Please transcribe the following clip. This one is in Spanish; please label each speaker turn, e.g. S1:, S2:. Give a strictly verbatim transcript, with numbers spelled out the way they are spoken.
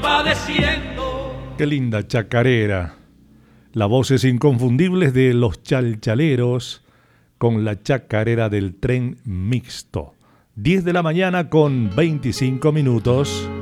S1: padeciendo.
S2: Qué linda chacarera. Las voces inconfundibles de los chalchaleros con la chacarera del tren mixto. diez de la mañana con veinticinco minutos.